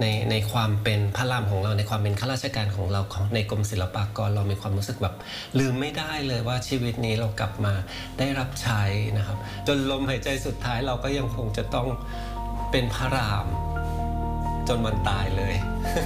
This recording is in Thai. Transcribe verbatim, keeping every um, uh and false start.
ในในความเป็นพระรามของเราในความเป็นข้าราชการของเราของในกรมศิลปากรเรามีความรู้สึกแบบลืมไม่ได้เลยว่าชีวิตนี้เรากลับมาได้รับใช้นะครับจนลมหายใจสุดท้ายเราก็ยังคงจะต้องเป็นพระรามจนวันตายเลย